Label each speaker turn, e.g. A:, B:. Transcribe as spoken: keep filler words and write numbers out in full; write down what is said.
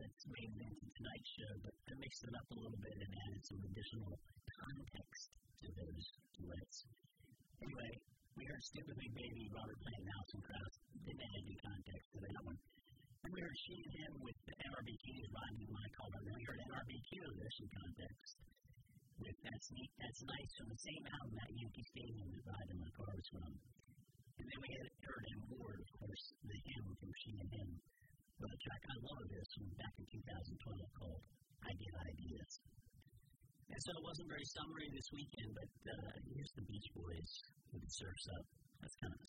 A: duets made it into tonight's show, but I mixed it up a little bit and added some additional context to those duets. Anyway, we heard Stupid Big Baby, Robert Plant, and Alison Krauss. Didn't add any context to that one. Then we heard She and Him with the N R B Q's Ride Me When I Call Her. Then we heard N R B Q, there's some context. With That's Neat, That's Nice from the same album at Yankee Stadium that Ride in My Car was from. And then we had heard M. Ward, of course, the hymn from She and Him. With a track I Love This from back in two thousand twelve called I Get Ideas. And so it wasn't very summery this weekend, but uh, here's the Beach Boys with Surf's Up. That's kind of a